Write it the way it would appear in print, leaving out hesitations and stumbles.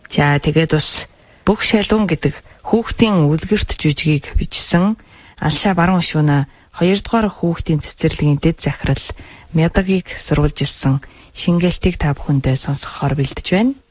За тэгээд бас бүх шалгуун гэдэг хүүхдийн үлгэрт жүжигийг бичсэн Алшаа баруун шүүнэ 2 дугаар хүүхдийн цэцэрлэгийн дэд захирал Мядагийг сурвалжилсан шингээлтийг та бүхэндээ сонсгохоор бэлдэж байна.